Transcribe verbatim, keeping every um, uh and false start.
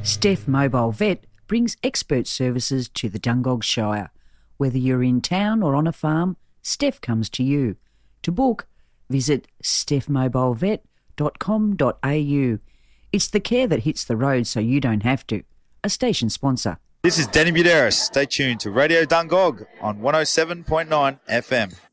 Steph Mobile Vet brings expert services to the Dungog Shire. Whether you're in town or on a farm, Steph comes to you. To book, visit steph mobile vet dot com dot a u. It's the care that hits the road so you don't have to. A station sponsor. This is Danny Buderis. Stay tuned to Radio Dungog on one oh seven point nine F M.